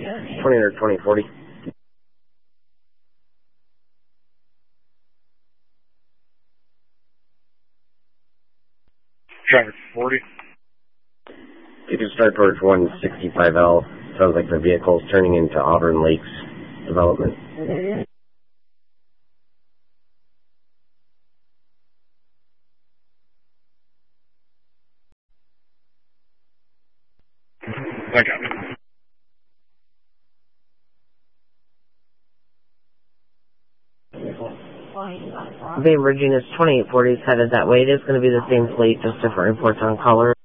20 or 2040. Traffic 40. You can start towards 165L. Sounds like the vehicle's turning into Auburn Lakes development. I got it. Bay Virginia's 2840 is headed that way. It is going to be the same fleet, just different reports on color.